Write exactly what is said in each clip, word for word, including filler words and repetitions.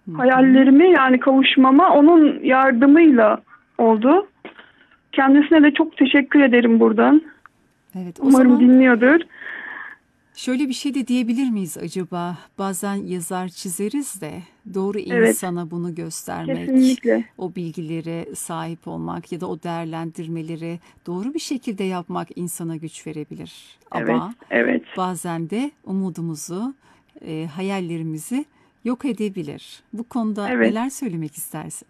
Hı hı. Hayallerimi yani kavuşmama onun yardımıyla oldu. Kendisine de çok teşekkür ederim buradan. Evet, o Umarım zaman dinliyordur. şöyle bir şey de diyebilir miyiz acaba? Bazen yazar çizeriz de doğru Evet, insana bunu göstermek, kesinlikle. o bilgilere sahip olmak ya da o değerlendirmeleri doğru bir şekilde yapmak insana güç verebilir. Evet, Ama evet, bazen de umudumuzu, e, hayallerimizi yok edebilir. Bu konuda evet. neler söylemek istersin?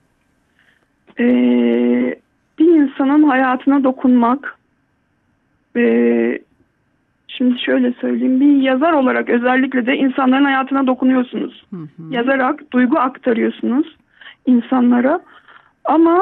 Ee, Bir insanın hayatına dokunmak, ee, şimdi şöyle söyleyeyim, bir yazar olarak özellikle de insanların hayatına dokunuyorsunuz. Hı hı. Yazarak duygu aktarıyorsunuz insanlara. Ama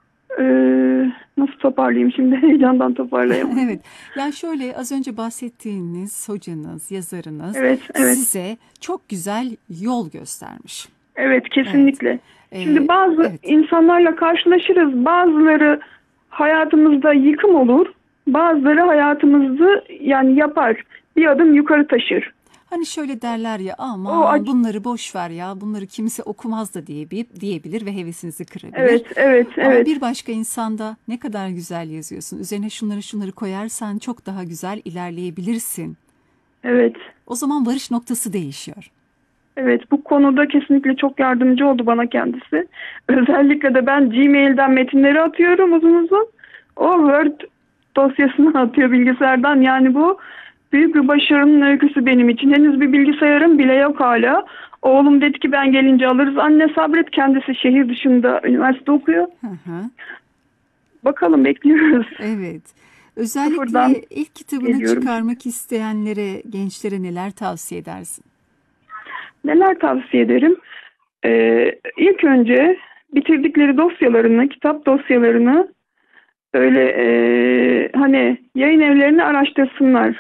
ee, nasıl toparlayayım şimdi heyecandan toparlayamadım. Evet, yani şöyle az önce bahsettiğiniz hocanız, yazarınız Evet, evet. size çok güzel yol göstermiş. Evet, Evet, kesinlikle. Şimdi Ee, bazı evet, insanlarla karşılaşırız. Bazıları hayatımızda yıkım olur. Bazıları hayatımızı yani yapar. Bir adım yukarı taşır. hani şöyle derler ya O aman aç- bunları boş ver ya bunları kimse okumaz da diye, diyebilir ve hevesinizi kırabilir. evet, evet, Ama evet, bir başka insanda ne kadar güzel yazıyorsun, üzerine şunları şunları koyarsan çok daha güzel ilerleyebilirsin. evet. O zaman varış noktası değişiyor. Evet, bu konuda kesinlikle çok yardımcı oldu bana kendisi. Özellikle de ben Gmail'den metinleri atıyorum uzun uzun. O Word dosyasını atıyor bilgisayardan. Yani bu büyük bir başarının öyküsü benim için. Henüz bir bilgisayarım bile yok hala. Oğlum dedi ki ben gelince alırız. Anne sabret, kendisi şehir dışında üniversite okuyor. Hı hı. Bakalım, bekliyoruz. Evet. Özellikle Sıfırdan ilk kitabını geliyorum şimdi. çıkarmak isteyenlere, gençlere neler tavsiye edersin? Neler tavsiye ederim? Ee, ilk önce bitirdikleri dosyalarını, kitap dosyalarını böyle eee, hani yayın evlerini araştırsınlar.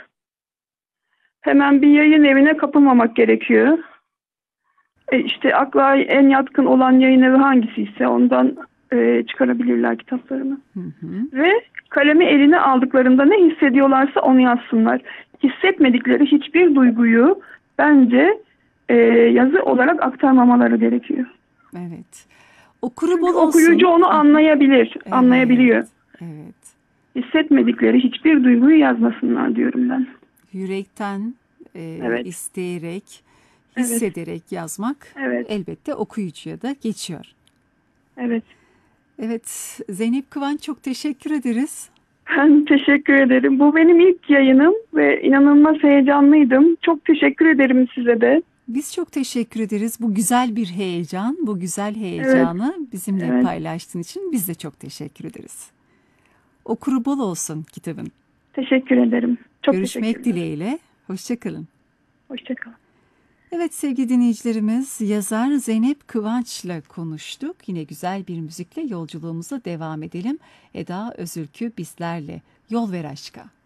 Hemen bir yayın evine kapılmamak gerekiyor. E işte akla en yatkın olan yayın evi hangisi ise ondan eee, çıkarabilirler kitaplarını. Hı hı. Ve kalemi eline aldıklarında ne hissediyorlarsa onu yazsınlar. Hissetmedikleri hiçbir duyguyu bence eee, yazı olarak aktarmamaları gerekiyor. Evet. Okuru Çünkü bol okuyucu olsun. onu Hı hı. anlayabilir, Evet. anlayabiliyor. Evet. Hissetmedikleri hiçbir duyguyu yazmasınlar diyorum ben. Yürekten, e, Evet, isteyerek, evet, hissederek yazmak evet, elbette okuyucuya da geçiyor. evet. Evet, Zeynep Kıvanç çok teşekkür ederiz. Ben teşekkür ederim. Bu benim ilk yayınım ve inanılmaz heyecanlıydım. Çok teşekkür ederim size de. Biz çok teşekkür ederiz. Bu güzel bir heyecan, bu güzel Evet, heyecanı bizimle evet. paylaştığın için biz de çok teşekkür ederiz. Okuru bol olsun kitabın. Teşekkür ederim. Çok Görüşmek teşekkürler. dileğiyle. Hoşça kalın. Hoşça kalın. Evet sevgili dinleyicilerimiz, yazar Zeynep Kıvanç'la konuştuk. Yine güzel bir müzikle yolculuğumuza devam edelim. Eda Özülkü bizlerle. Yol ver aşka.